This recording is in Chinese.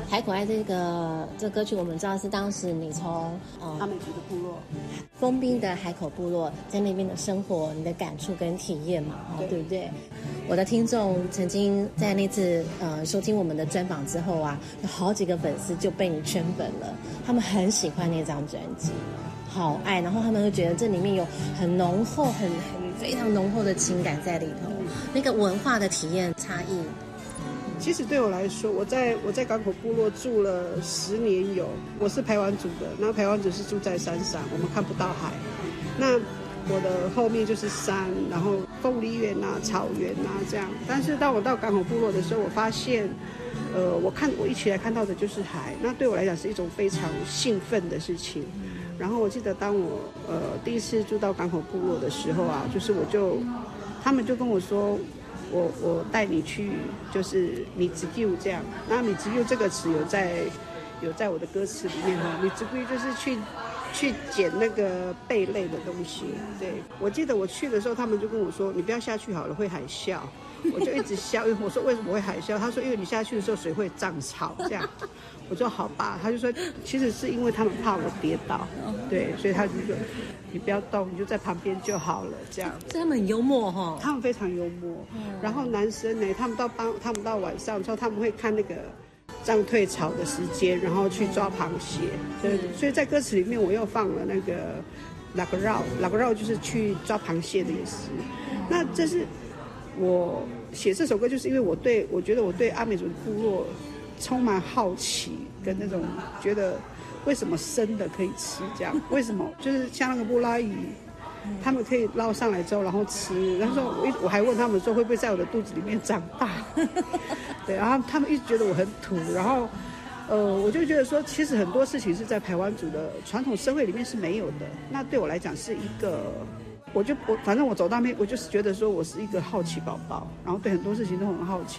海口爱这歌曲，我们知道是当时你从阿美族的部落， 丰滨的海口部落，在那边的生活，你的感触跟体验嘛，对不对？我的听众曾经在那次收听我们的专访之后啊，有好几个粉丝就被你圈粉了，他们很喜欢那张专辑，好爱，然后他们会觉得这里面有很浓厚、很非常浓厚的情感在里头，那个文化的体验差异。 其实对我来说，我在港口部落住了10年有，我是排湾族的，然后排湾族是住在山上，我们看不到海。那我的后面就是山，然后凤梨园啊、草原啊这样。但是当我到港口部落的时候，我发现，我一起来看到的就是海，那对我来讲是一种非常兴奋的事情。然后我记得当我第一次住到港口部落的时候啊，就是他们就跟我说。我带你去，就是米子柚这样。那米子柚这个词有在我的歌词里面哈。米子柚就是去捡那个贝类的东西。对，我记得我去的时候，他们就跟我说：“你不要下去好了，会海啸。”我就一直笑，因为我说为什么会海啸？他说因为你下去的时候水会涨潮这样。我说好吧，他就说其实是因为他们怕我跌倒，对，所以他就说你不要动，你就在旁边就好了这样。 所以他们很幽默哈， 他们非常幽默。然后男生呢，他们到晚上之后，他们会看那个涨退潮的时间，然后去抓螃蟹。对，所以在歌词里面我又放了那个拉个绕就是去抓螃蟹的意思。那这是我写这首歌，就是因为我觉得我对阿美族的部落充满好奇，跟那种觉得为什么生的可以吃这样，为什么就是像那个布拉鱼，他们可以捞上来之后然后吃，然后我还问他们说会不会在我的肚子里面长大，对，然后他们一直觉得我很土，然后我就觉得说其实很多事情是在排湾族的传统社会里面是没有的，那对我来讲是一个。反正我走到那边，我就是觉得说我是一个好奇宝宝，然后对很多事情都很好奇。